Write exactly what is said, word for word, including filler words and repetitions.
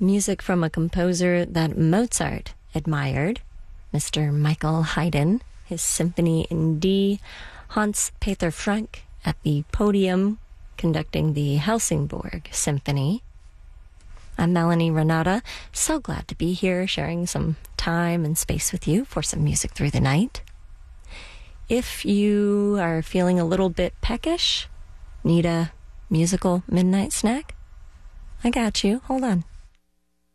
music from a composer that Mozart admired, Mister Michael Haydn, his Symphony in D, Hans Peter Frank at the podium conducting the Helsingborg Symphony. I'm Melanie Renata, so glad to be here sharing some time and space with you for some music through the night. If you are feeling a little bit peckish, need a musical midnight snack, I got you. Hold on.